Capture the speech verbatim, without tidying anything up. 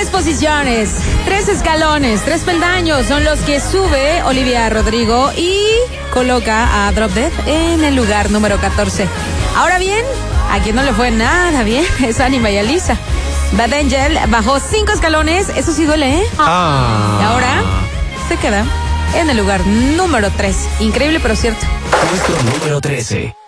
posiciones, tres escalones, tres peldaños son los que sube Olivia Rodrigo y coloca a Drop Dead en el lugar número catorce. Ahora bien, a quien no le fue nada bien es Anima y Alisa. Bad Angel bajó cinco escalones, eso sí duele, ¿eh? Ah. Y ahora se queda en el lugar número tres. Increíble, pero cierto. Puesto número trece.